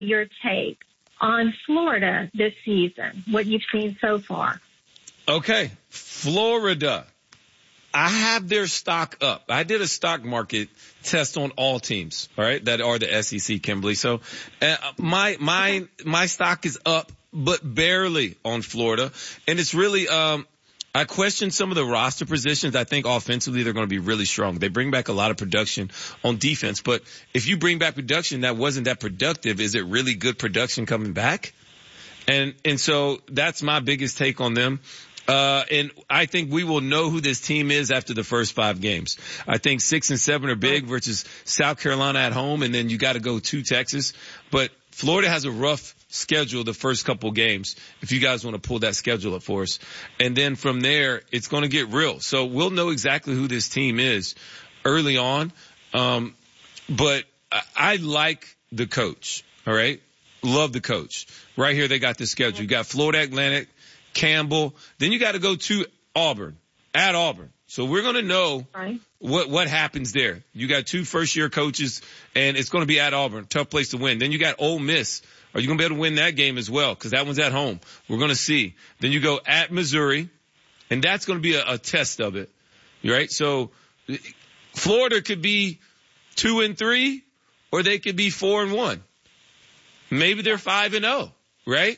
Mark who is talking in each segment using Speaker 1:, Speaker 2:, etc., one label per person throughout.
Speaker 1: your take on Florida this season, what you've seen so far.
Speaker 2: Okay, Florida. I have their stock up. I did a stock market test on all teams, all right, that are the SEC, Kimberly. So my stock is up, but barely on Florida. And it's really, I question some of the roster positions. I think offensively they're going to be really strong. They bring back a lot of production on defense. But if you bring back production that wasn't that productive, is it really good production coming back? And so that's my biggest take on them. And I think we will know who this team is after the first 5 games. I think 6 and 7 are big versus South Carolina at home, and then you got to go to Texas. But Florida has a rough schedule the first couple games, if you guys want to pull that schedule up for us. And then from there, it's going to get real. So we'll know exactly who this team is early on. But I like the coach, all right? Love the coach. Right here, they got the schedule. You got Florida Atlantic, Campbell. Then you got to go to Auburn, at Auburn. So we're going to know what happens there. You got 2 first-year coaches, and it's going to be at Auburn. Tough place to win. Then you got Ole Miss. Are you going to be able to win that game as well? Because that one's at home. We're going to see. Then you go at Missouri, and that's going to be a test of it. Right? So Florida could be 2 and 3, or they could be 4 and 1. Maybe they're 5 and 0, right?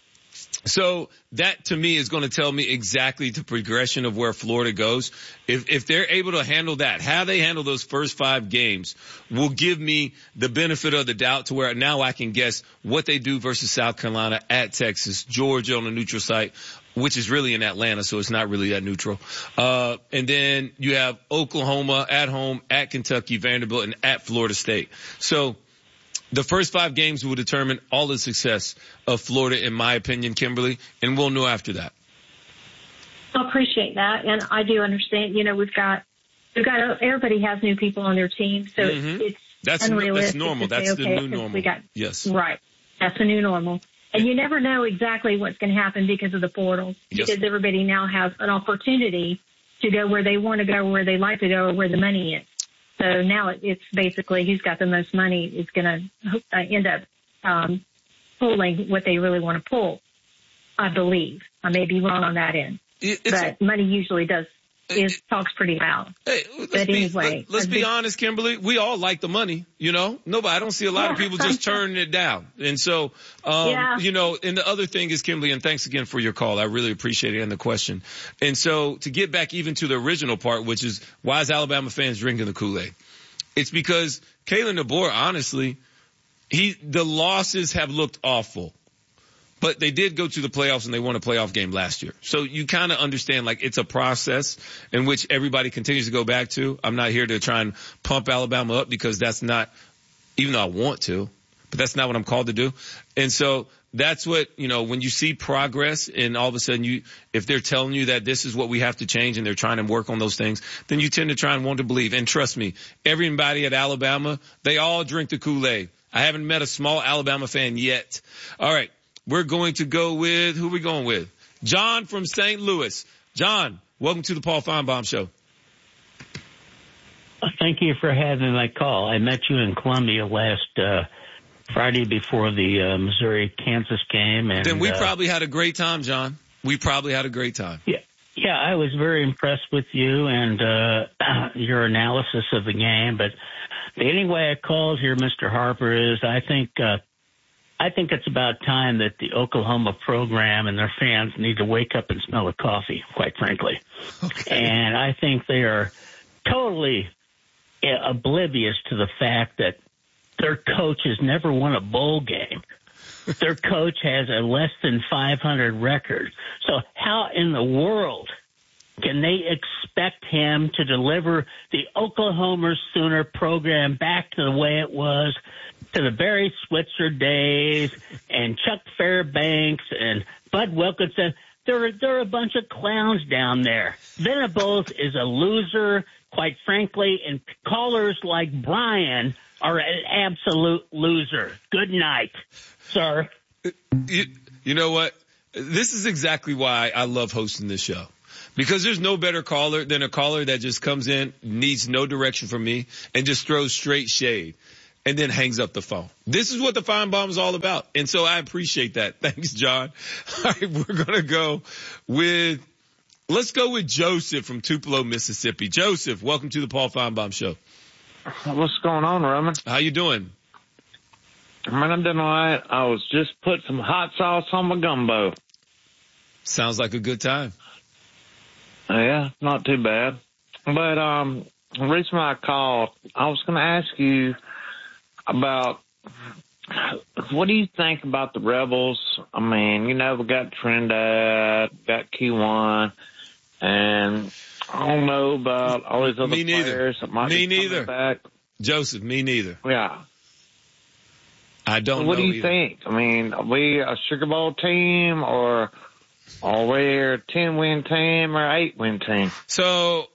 Speaker 2: So that to me is going to tell me exactly the progression of where Florida goes. If they're able to handle that, how they handle those first 5 games will give me the benefit of the doubt to where now I can guess what they do versus South Carolina, at Texas, Georgia on a neutral site, which is really in Atlanta, so it's not really that neutral. And then you have Oklahoma at home, at Kentucky, Vanderbilt, and at Florida State. So the first 5 games will determine all the success of Florida, in my opinion, Kimberly, and we'll know after that.
Speaker 1: I appreciate that, and I do understand. You know, we've got everybody has new people on their team, so it's unrealistic.
Speaker 2: That's normal. That's the new normal. Yes,
Speaker 1: right. That's the new normal, and you never know exactly what's going to happen because of the portal.
Speaker 2: Yes.
Speaker 1: Because everybody now has an opportunity to go where they want to go, where they like to go, or where the money is. So now it's basically who's got the most money is going to end up pulling what they really want to pull, I believe. I may be wrong on that end. But money usually talks pretty loud.
Speaker 2: Hey, let's be honest, Kimberly. We all like the money, you know. I don't see a lot of people just turning it down. And so, you know, and the other thing is, Kimberly, and thanks again for your call. I really appreciate it and the question. And so to get back even to the original part, which is why is Alabama fans drinking the Kool-Aid? It's because Kalen DeBoer, honestly, the losses have looked awful. But they did go to the playoffs and they won a playoff game last year. So you kind of understand, like, it's a process in which everybody continues to go back to. I'm not here to try and pump Alabama up because that's not, even though I want to, but that's not what I'm called to do. And so that's what, you know, when you see progress and all of a sudden if they're telling you that this is what we have to change and they're trying to work on those things, then you tend to try and want to believe. And trust me, everybody at Alabama, they all drink the Kool-Aid. I haven't met a small Alabama fan yet. All right. We're going to go with, who are we going with? John from St. Louis. John, welcome to the Paul Feinbaum Show.
Speaker 3: Thank you for having my call. I met you in Columbia last Friday before the Missouri-Kansas game. And
Speaker 2: then we probably had a great time, John. We probably had a great time.
Speaker 3: Yeah, I was very impressed with you and your analysis of the game. But the only way I called here, Mr. Harper, is I think it's about time that the Oklahoma program and their fans need to wake up and smell the coffee, quite frankly. Okay. And I think they are totally oblivious to the fact that their coach has never won a bowl game. Their coach has a less than 500 record. So how in the world can they expect him to deliver the Oklahoma Sooner program back to the way it was, to the Barry Switzer days and Chuck Fairbanks and Bud Wilkinson? They're a bunch of clowns down there. Venables is a loser, quite frankly, and callers like Brian are an absolute loser. Good night, sir.
Speaker 2: You know what? This is exactly why I love hosting this show. Because there's no better caller than a caller that just comes in, needs no direction from me, and just throws straight shade. and then hangs up the phone. This is what the Feinbaum is all about. And so I appreciate that. Thanks, John. All right, we're going to go let's go with Joseph from Tupelo, Mississippi. Joseph, welcome to the Paul Feinbaum Show.
Speaker 4: What's going on, Roman?
Speaker 2: How you doing?
Speaker 4: Man, I'm doing all right. I was just put some hot sauce on my gumbo.
Speaker 2: Sounds like a good time.
Speaker 4: Yeah, not too bad. But the reason why I called, I was going to ask you about what do you think about the Rebels? I mean, we got Trinidad, got Q1, and I don't know about all these other players that might be coming back.
Speaker 2: Joseph, me neither.
Speaker 4: Yeah.
Speaker 2: I don't know.
Speaker 4: What do you think? I mean, are we a Sugar Bowl team, or are we a 10-win team or 8-win team?
Speaker 2: So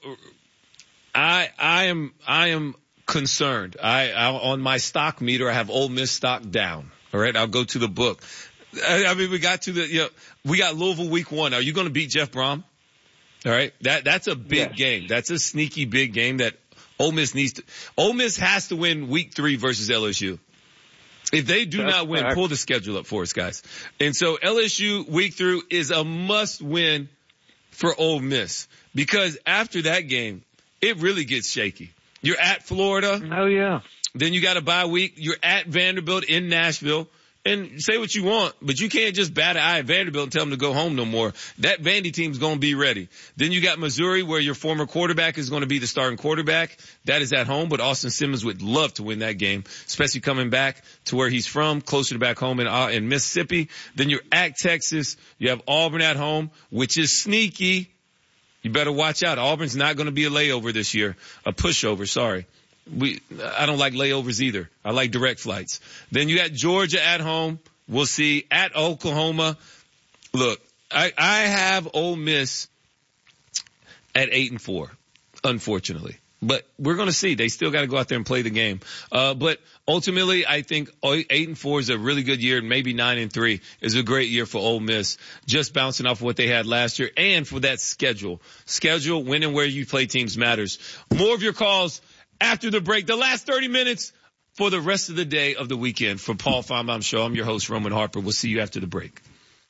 Speaker 2: I am concerned. I on my stock meter, I have Ole Miss stock down. All right. I'll go to the book. I mean, we got Louisville week 1. Are you going to beat Jeff Brom? All right. That's a big game. That's a sneaky big game that Ole Miss has to win week 3 versus LSU. If they do not win, pull the schedule up for us, guys. And so LSU week 3 is a must win for Ole Miss, because after that game, it really gets shaky. You're at Florida.
Speaker 4: Oh, yeah.
Speaker 2: Then you got a bye week. You're at Vanderbilt in Nashville. And say what you want, but you can't just bat an eye at Vanderbilt and tell them to go home no more. That Vandy team's going to be ready. Then you got Missouri, where your former quarterback is going to be the starting quarterback. That is at home, but Austin Simmons would love to win that game, especially coming back to where he's from, closer to back home in Mississippi. Then you're at Texas. You have Auburn at home, which is sneaky. You better watch out. Auburn's not going to be a layover this year. A pushover, sorry. I don't like layovers either. I like direct flights. Then you got Georgia at home. We'll see. At Oklahoma. Look, I have Ole Miss at 8-4, unfortunately. But we're going to see. They still got to go out there and play the game. But ultimately, I think 8-4 is a really good year. Maybe 9-3 is a great year for Ole Miss. Just bouncing off what they had last year, and for that schedule. Schedule, when and where you play teams matters. More of your calls after the break. The last 30 minutes for the rest of the day of the weekend. For Paul Feinbaum Show, I'm your host, Roman Harper. We'll see you after the break.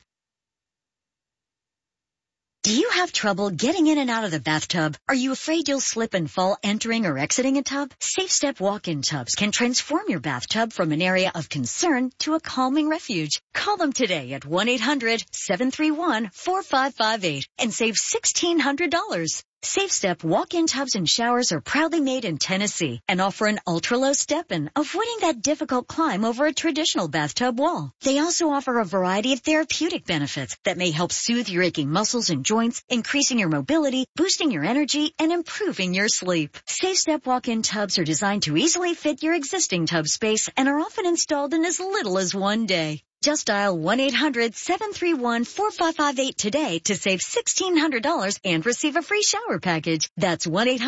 Speaker 5: Do you have trouble getting in and out of the bathtub? Are you afraid you'll slip and fall entering or exiting a tub? Safe Step walk-in tubs can transform your bathtub from an area of concern to a calming refuge. Call them today at 1-800-731-4558 and save $1,600. Safe Step walk-in tubs and showers are proudly made in Tennessee and offer an ultra-low step-in, avoiding that difficult climb over a traditional bathtub wall. They also offer a variety of therapeutic benefits that may help soothe your aching muscles and joints, increasing your mobility, boosting your energy, and improving your sleep. Safe Step walk-in tubs are designed to easily fit your existing tub space and are often installed in as little as 1 day. Just dial 1-800-731-4558 today to save $1,600 and receive a free shower package. That's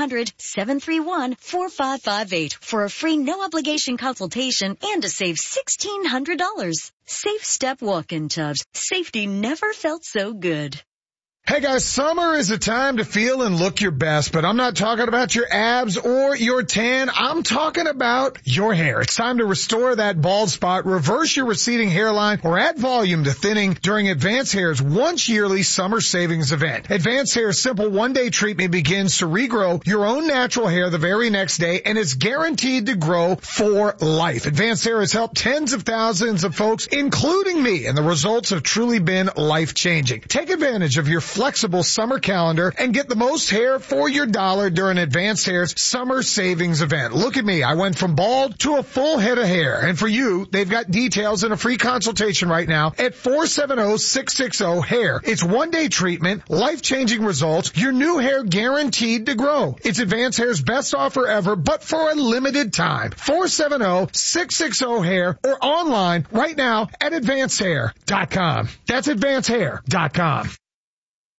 Speaker 5: 1-800-731-4558 for a free no-obligation consultation and to save $1,600. Safe Step walk-in tubs. Safety never felt so good.
Speaker 6: Hey guys, summer is a time to feel and look your best, but I'm not talking about your abs or your tan. I'm talking about your hair. It's time to restore that bald spot, reverse your receding hairline, or add volume to thinning during Advanced Hair's once yearly summer savings event. Advanced Hair's simple one-day treatment begins to regrow your own natural hair the very next day, and it's guaranteed to grow for life. Advanced Hair has helped tens of thousands of folks, including me, and the results have truly been life-changing. Take advantage of your flexible summer calendar and get the most hair for your dollar during Advanced Hair's summer savings event. Look at me. I went from bald to a full head of hair. And for you, they've got details and a free consultation right now at 470-660-HAIR. It's one-day treatment, life-changing results, your new hair guaranteed to grow. It's Advanced Hair's best offer ever, but for a limited time. 470-660-HAIR or online right now at AdvancedHair.com. That's AdvancedHair.com.